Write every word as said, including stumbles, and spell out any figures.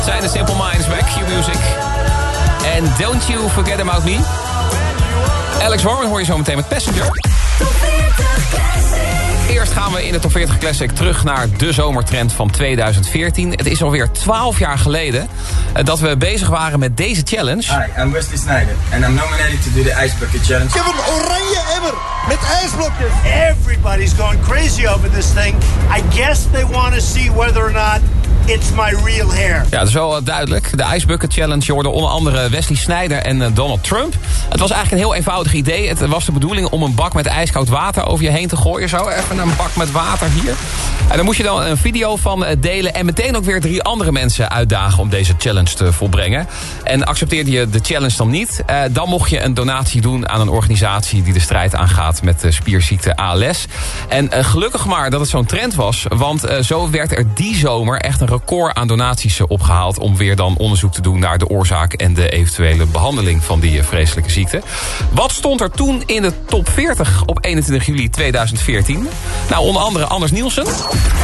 Het zijn de Simple Minds bij Q-Music. En Don't You Forget About Me. Alex Warren hoor je zo meteen met Passenger. Eerst gaan we in de Top veertig Classic terug naar de zomertrend van tweeduizend veertien. Het is alweer twaalf jaar geleden dat we bezig waren met deze challenge. Hi, I'm Wesley Sneijder and I'm nominated to do the Ice Bucket Challenge. Ik heb een oranje emmer met ijsblokjes. Everybody's going crazy over this thing. I guess they want to see whether or not it's my real hair. Ja, dat is wel duidelijk. De Ice Bucket Challenge, je hoorde onder andere Wesley Sneijder en Donald Trump. Het was eigenlijk een heel eenvoudig idee. Het was de bedoeling om een bak met ijskoud water over je heen te gooien. Zo, even een bak met water hier. En dan moest je dan een video van delen en meteen ook weer drie andere mensen uitdagen om deze challenge te volbrengen. En accepteerde je de challenge dan niet, eh, dan mocht je een donatie doen aan een organisatie die de strijd aangaat met de spierziekte A L S. En eh, gelukkig maar dat het zo'n trend was, want eh, zo werd er die zomer echt een record aan donaties opgehaald om weer dan onderzoek te doen naar de oorzaak en de eventuele behandeling van die vreselijke ziekte. Wat stond er toen in de top veertig op eenentwintig juli tweeduizend veertien? Nou, onder andere Anders Nielsen.